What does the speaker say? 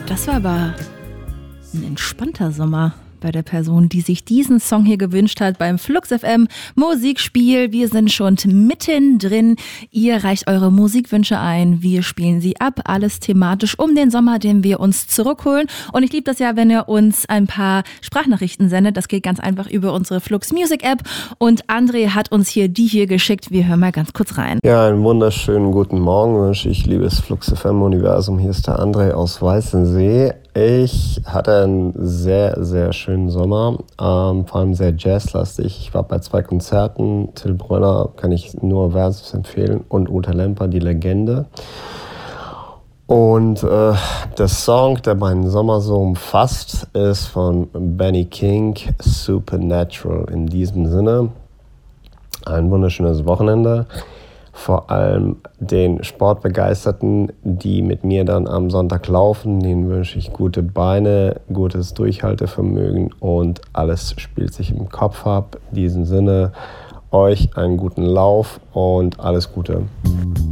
Das war aber ein entspannter Sommer bei der Person, die sich diesen Song hier gewünscht hat beim Flux FM Musikspiel. Wir sind schon mittendrin. Ihr reicht eure Musikwünsche ein. Wir spielen sie ab. Alles thematisch um den Sommer, den wir uns zurückholen. Und ich liebe das ja, wenn ihr uns ein paar Sprachnachrichten sendet. Das geht ganz einfach über unsere Flux Music App. Und André hat uns hier die hier geschickt. Wir hören mal ganz kurz rein. Ja, einen wunderschönen guten Morgen wünsche ich, liebes Flux FM Universum. Hier ist der André aus Weißensee. Ich hatte einen sehr, sehr schönen Sommer, vor allem sehr jazzlastig. Ich war bei 2 Konzerten. Till Brönner kann ich nur Versus empfehlen und Uta Lemper, die Legende. Und der Song, der meinen Sommer so umfasst, ist von Benny King, Supernatural. In diesem Sinne, ein wunderschönes Wochenende. Vor allem den Sportbegeisterten, die mit mir dann am Sonntag laufen, denen wünsche ich gute Beine, gutes Durchhaltevermögen und alles spielt sich im Kopf ab. In diesem Sinne, euch einen guten Lauf und alles Gute.